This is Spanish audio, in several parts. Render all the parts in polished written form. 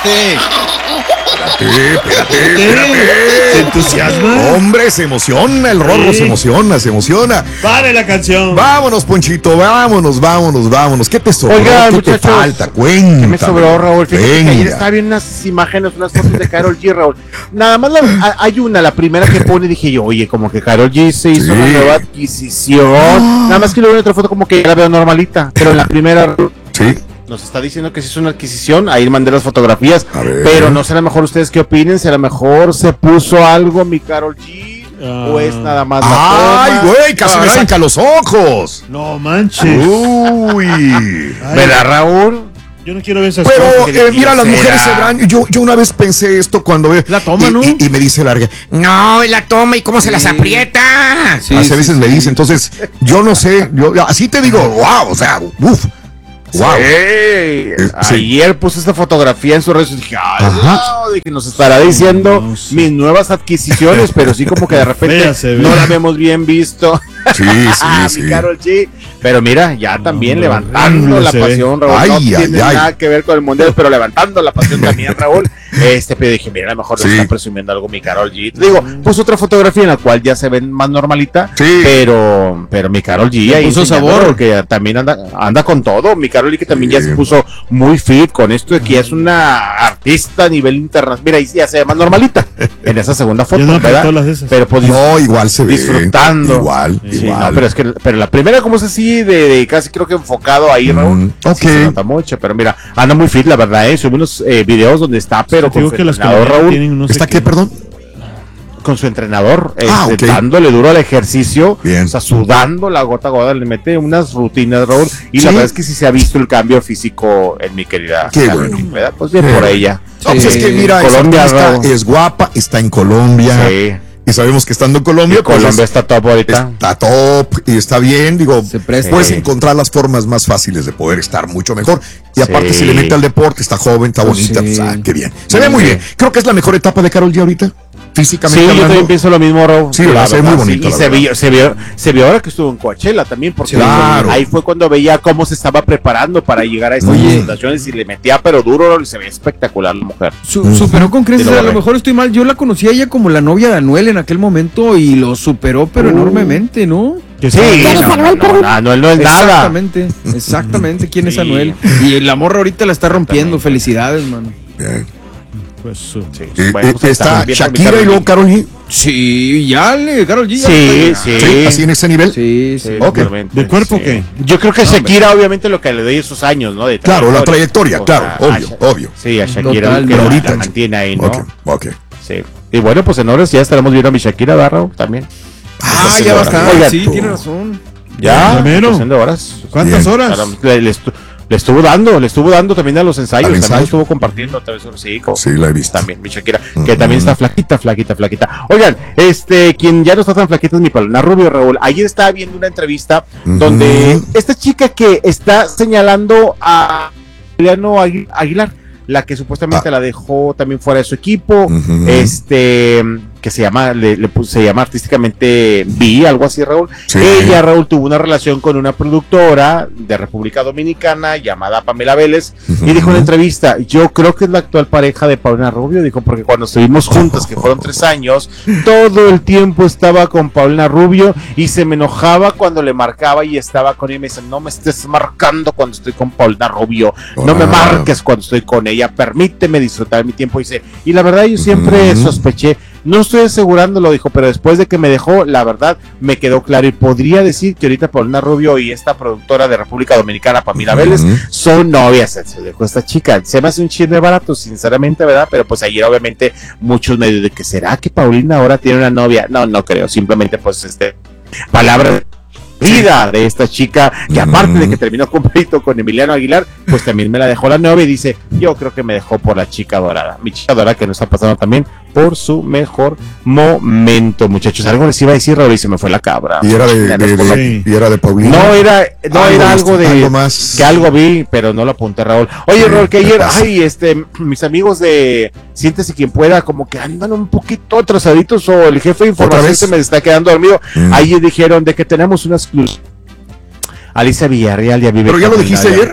espérate. Espérate. ¿Se entusiasma? Hombre, se emociona, el Rorro se emociona. ¡Pare la canción! Vámonos, Ponchito, vámonos. ¿Qué te sobró? Oigan, ¿Qué muchachos, te falta? Cuéntame. ¿Qué me sobró, Raúl? Fíjate que ayer Venga. estaba viendo unas imágenes, unas fotos de Karol G, Raúl. Nada más hay una, la primera que pone, dije yo, oye, como que Karol G se hizo una nueva adquisición. Nada más que luego en otra foto como que ya la veo normalita, pero en la primera... Sí. Nos está diciendo que se hizo una adquisición, ahí mandé las fotografías, A ver. pero no sé a lo mejor ustedes qué opinen, si a lo mejor se puso algo mi Karol G, o es nada más la ¡Ay, toma. güey! Casi me saca los ojos. No manches. Uy. Ay, ¿Verdad, Raúl? Yo no quiero ver esas Pero cosas. mira, las ¿será? mujeres se verán. Yo una vez pensé esto cuando La toma, ¿no? y me dice Larga, no, la toma y cómo se las aprieta. Sí, Hace sí, veces me dice, entonces yo no sé, yo así te digo, wow, o sea, uff. Wow. Sí. Ayer puse esta fotografía en sus redes y dije, ay, Ajá. no, dije, nos estará diciendo No sé. mis nuevas adquisiciones, pero sí como que de repente Fea se ve. no la vemos bien visto. Sí, sí. Mi Karol G. Pero mira, ya también levantando horrible la se ve. pasión, Raúl. Ay, no ay, tiene ay. nada que ver con el mundial, pero levantando la pasión también, Raúl. Pero dije, mira, a lo mejor Sí. le está presumiendo algo mi Karol G. Digo, puso otra fotografía en la cual ya se ven más normalita, Sí. pero mi Karol G Le ahí puso enseñando, sabor. porque también anda con todo. Mi Karol G que también ya Sí. se puso muy fit con esto de que ya es una artista a nivel internacional. Mira, ahí ya se ve más normalita en esa segunda foto, Ya no ¿verdad? apretó las de esas. Pero pues No, igual se ve. disfrutando. Igual. Sí, no, pero la primera como es así de casi creo que enfocado ahí, Raúl. ok. Sí se nota mucho, pero mira, anda muy fit, la verdad, Subí unos videos donde está, pero Te con digo su que las entrenador, colombianas Raúl, tienen no sé ¿Está qué, perdón? con su entrenador, Ok. dándole duro al ejercicio, Bien. o sea, sudando la gota a gota, le mete unas rutinas, Raúl, y Sí. la verdad es que sí se ha visto el cambio físico en mi querida Qué Karol bueno. G, ¿verdad? Pues bien Qué por bueno. ella. No, pues es que mira, Colombia, esa artista Raúl. es guapa, está en Colombia. Sí. Y sabemos que estando en Colombia, Y Colombia pues, está top ahorita. está top y está bien, digo, Se presta. puedes Sí. encontrar las formas más fáciles de poder estar mucho mejor. Y Sí. aparte, si le mete al deporte, está joven, está Pues bonita, sí. pues, qué bien. Se ve muy Sí. bien. Creo que es la mejor etapa de Karol G ahorita, físicamente Sí, yo hablando. también pienso lo mismo, Raúl. Sí, ¿verdad? La Se ve muy verdad, bonito, sí. Y la se vio ahora que estuvo en Coachella también, porque Claro. ahí fue cuando veía cómo se estaba preparando para llegar a estas Oye. presentaciones y le metía pero duro, y se veía espectacular la mujer. Superó con creces, Sí, lo a lo ve. mejor estoy mal. Yo la conocí a ella como la novia de Anuel en aquel momento y lo superó, pero enormemente, ¿no? Que Sí, está- Anuel no es nada. Exactamente. ¿Quién es Sí. Anuel? Y la morra ahorita la está rompiendo. Felicidades, mano. Bien. Pues, Sí, Eh, bueno, pues está bien, Shakira Karol y luego G. Karol G. Sí, Karol G. ya Sí, está ahí. sí. Así en ese nivel. Sí, sí. Sí, Ok. totalmente, ¿De cuerpo sí. qué? Yo creo que Shakira, obviamente, lo que le doy esos años, ¿no? De Claro, la trayectoria. trayectoria, O claro, sea, obvio. Sí, a Shakira Total, que pero la ahorita, mantiene ahí, ¿no? Ok. Sí. Y bueno, pues en horas ya estaremos viendo a mi Shakira, ¿verdad, Raúl? También. Ah, ya va a estar. Oigan, Sí, tiene razón. Ya, Ya mero. cuestión de horas. ¿Cuántas Bien. horas? Claro, le estuvo dando también a los ensayos, ¿Al también ensayo? estuvo compartiendo otra vez, sí, Sí, la he visto. también mi Shakira, que también está flaquita. Oigan, quien ya no está tan flaquita es mi Paulina Rubio, Raúl. Ayer estaba viendo una entrevista donde esta chica que está señalando a Emiliano Aguilar, la que supuestamente la dejó también fuera de su equipo, que se llama, se llama artísticamente Vi, algo así, Raúl. Sí. Ella, Raúl, tuvo una relación con una productora de República Dominicana llamada Pamela Vélez y dijo en la entrevista, yo creo que es la actual pareja de Paulina Rubio, dijo, porque cuando estuvimos juntas, que fueron 3 años, todo el tiempo estaba con Paulina Rubio y se me enojaba cuando le marcaba y estaba con ella y me dice, no me estés marcando cuando estoy con Paulina Rubio, no me marques cuando estoy con ella, permíteme disfrutar mi tiempo, dice, y la verdad yo siempre sospeché, no estoy asegurándolo, dijo, pero después de que me dejó, la verdad me quedó claro y podría decir que ahorita Paulina Rubio y esta productora de República Dominicana, Pamela Vélez, son novias. Se dejó esta chica, se me hace un chisme barato, sinceramente, ¿verdad? Pero pues ayer obviamente muchos medios de que será que Paulina ahora tiene una novia, no creo, simplemente pues palabras vida de esta chica, que aparte de que terminó con pleito con Emiliano Aguilar, pues también me la dejó la novia y dice, yo creo que me dejó por la chica dorada, mi chica dorada que no está pasando también por su mejor momento, muchachos. Algo les iba a decir, Raúl, y se me fue la cabra. Y era de Paulina. No era algo de algo más. que algo vi, pero no lo apunté, Raúl. Oye, Sí, Raúl, que ¿qué ayer, pasa? mis amigos de Siéntese Quien Pueda, como que andan un poquito atrasaditos, o el jefe de información vez? se me está quedando dormido. Ahí dijeron de que tenemos una exclusiva. Alicia Villarreal ya vive. Pero ya lo con dijiste la- ayer.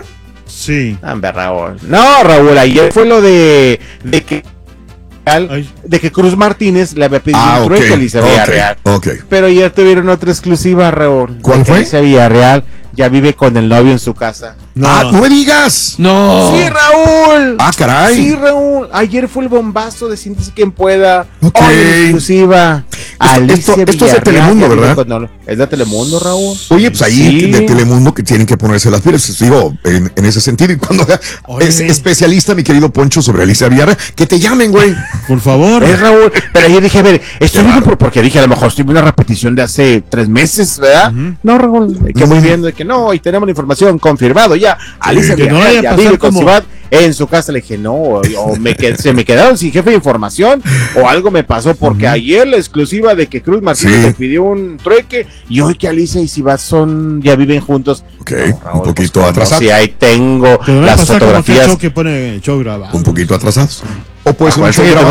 Sí. Anda, Raúl. No, Raúl, ayer fue lo de Ay. que Cruz Martínez le había pedido un trueque a Alicia Villarreal. Ok. Pero ayer tuvieron otra exclusiva, Raúl. ¿Cuál de que fue? Alicia Villarreal ya vive con el novio en su casa. Ah, no me digas. No. Sí, Raúl. Ah, caray. Sí, Raúl. Ayer fue el bombazo de Siéntese Quien Pueda. Ok. Hoy en exclusiva. Esto es de Villarreal Telemundo, ya vive ¿verdad? Es de Telemundo, Raúl. Oye, pues ahí Sí. de Telemundo que tienen que ponerse las pilas, digo, en ese sentido. Y cuando Oye. es especialista, mi querido Poncho, sobre Alicia Villarreal, que te llamen, güey. Por favor. Es Raúl, pero ayer dije, a ver, estoy Qué viendo raro. porque dije, a lo mejor estoy viendo una repetición de hace 3 meses, ¿verdad? No, Raúl, que voy viendo de que no, y tenemos la información confirmado ya. Alicia que no Villarreal vaya a ya pasar vive con como- Ciudad en su casa. Le dije, no, o se me quedaron sin jefe de información, o algo me pasó, porque ayer la exclusiva de que Cruz Martínez Sí. le pidió un trueque, y hoy que Alicia y Ciudad ya viven juntos. Ok, No, Raúl, un poquito pues, atrasado. Sí, ahí tengo Te van a las pasar como aquel fotografías. show que pone show grabado. Un poquito atrasados. O puede ser un ¿Cuál show show? grabado.